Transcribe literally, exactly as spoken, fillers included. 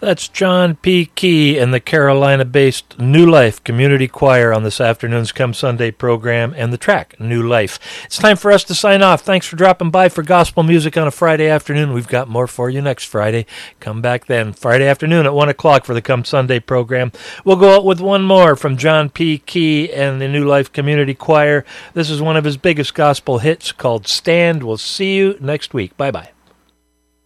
That's John P. Key and the Carolina-based New Life Community Choir on this afternoon's Come Sunday program and the track New Life. It's time for us to sign off. Thanks for dropping by for gospel music on a Friday afternoon. We've got more for you next Friday. Come back then, Friday afternoon at one o'clock for the Come Sunday program. We'll go out with one more from John P. Key and the New Life Community Choir. This is one of his biggest gospel hits called Stand. We'll see you next week. Bye-bye.